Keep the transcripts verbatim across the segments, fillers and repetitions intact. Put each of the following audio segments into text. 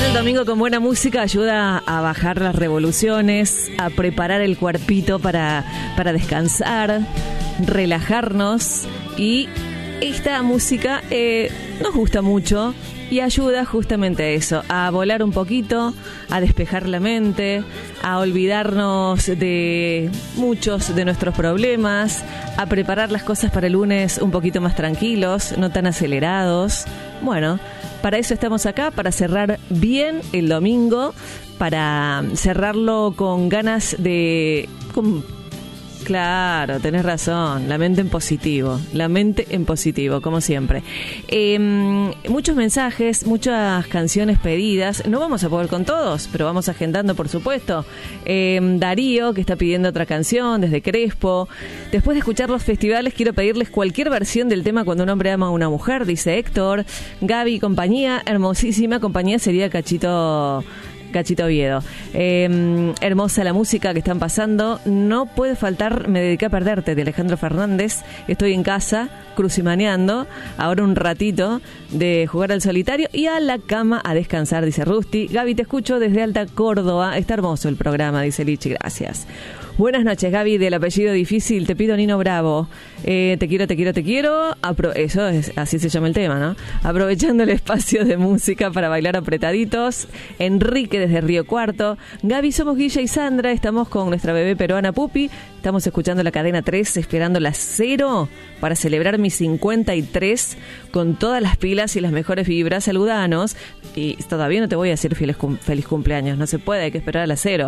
el domingo con buena música ayuda a bajar las revoluciones, a preparar el cuerpito para, para descansar, relajarnos, y esta música eh, nos gusta mucho y ayuda justamente a eso, a volar un poquito, a despejar la mente, a olvidarnos de muchos de nuestros problemas, a preparar las cosas para el lunes un poquito más tranquilos, no tan acelerados. Bueno, para eso estamos acá, para cerrar bien el domingo, para cerrarlo con ganas de... Con, claro, tenés razón, la mente en positivo, la mente en positivo, como siempre. Eh, muchos mensajes, muchas canciones pedidas, no vamos a poder con todos, pero vamos agendando, por supuesto. Eh, Darío, que está pidiendo otra canción desde Crespo. Después de escuchar los festivales, quiero pedirles cualquier versión del tema Cuando un hombre ama a una mujer, dice Héctor. Gaby, compañía, hermosísima compañía sería Cachito... Cachito Oviedo. Eh, hermosa la música que están pasando. No puede faltar Me dediqué a perderte, de Alejandro Fernández. Estoy en casa, crucimaneando. Ahora un ratito de jugar al solitario y a la cama a descansar, dice Rusty. Gaby, te escucho desde Alta Córdoba. Está hermoso el programa, dice Lichi. Gracias. Buenas noches, Gaby, del apellido difícil. Te pido Nino Bravo. Eh, te quiero, te quiero, te quiero. Apro- Eso es, así se llama el tema, ¿no? Aprovechando el espacio de música para bailar apretaditos. Enrique desde Río Cuarto. Gaby, somos Guilla y Sandra. Estamos con nuestra bebé peruana Pupi. Estamos escuchando la cadena tres, esperando la cero para celebrar mis cincuenta y tres con todas las pilas y las mejores vibras. Saludanos. Y todavía no te voy a decir feliz, cum- feliz cumpleaños. No se puede, hay que esperar a la cero.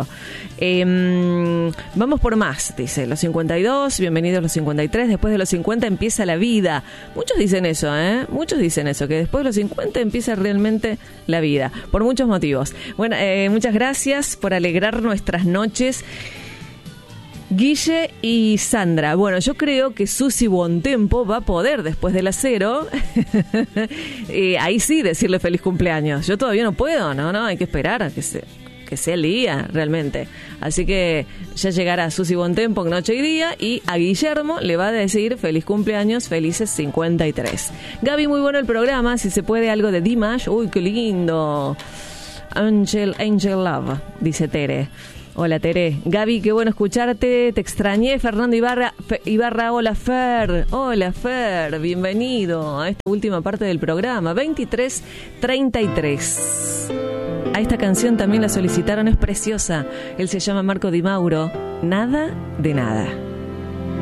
Eh, vamos por más, dice. Los cincuenta y dos, bienvenidos los cincuenta y tres. Después de los cincuenta empieza la vida. Muchos dicen eso, ¿eh? Muchos dicen eso, que después de los cincuenta empieza realmente la vida. Por muchos motivos. Bueno, eh, muchas gracias por alegrar nuestras noches. Guille y Sandra. Bueno, yo creo que Susi Bontempo va a poder, después de la cero, eh, ahí sí decirle feliz cumpleaños. Yo todavía no puedo, no, no, hay que esperar a que se... que sea el día, realmente. Así que ya llegará Susi Bontempo en Noche y Día, y a Guillermo le va a decir feliz cumpleaños, felices cincuenta y tres. Gaby, muy bueno el programa, si se puede algo de Dimash. Uy, qué lindo. Angel, Angel Love, dice Tere. Hola, Tere. Gaby, qué bueno escucharte. Te extrañé. Fernando Ibarra. Fe, Ibarra, hola, Fer. Hola, Fer. Bienvenido a esta última parte del programa. veintitrés treinta y tres. A esta canción también la solicitaron. Es preciosa. Él se llama Marco Di Mauro. Nada de nada.